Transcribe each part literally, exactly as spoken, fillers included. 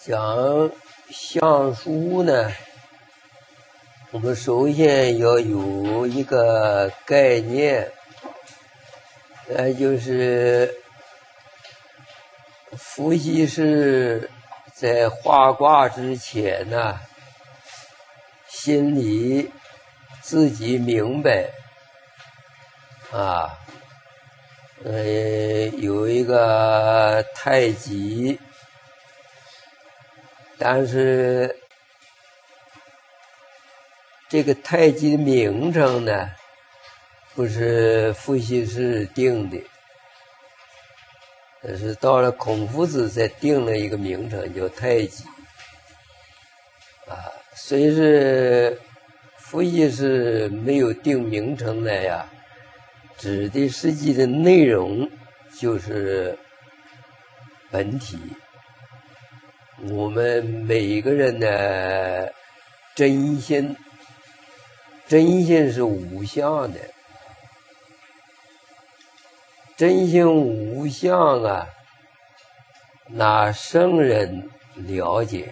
讲相书呢，我们首先要有一个概念，那就是伏羲氏在画卦之前呢，心里自己明白啊，呃，有一个太极，但是这个太极的名称呢，不是伏羲氏定的，但是到了孔夫子才定了一个名称叫太极啊。虽是伏羲氏没有定名称的呀，指的实际的内容就是本体。我们每个人的真心，真心是无相的，真心无相啊，那圣人了解。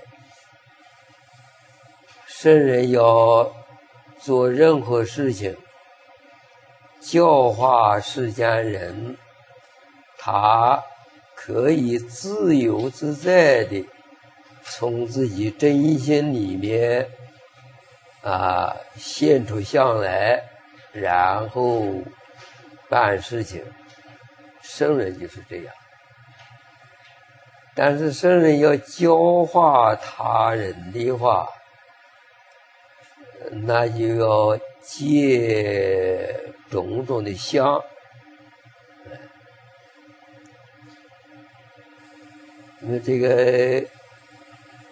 圣人要做任何事情，教化世间人，他可以自由自在的从自己真心里面啊现出相来，然后办事情。圣人就是这样，但是圣人要教化他人的话，那就要借种种的相。因为这个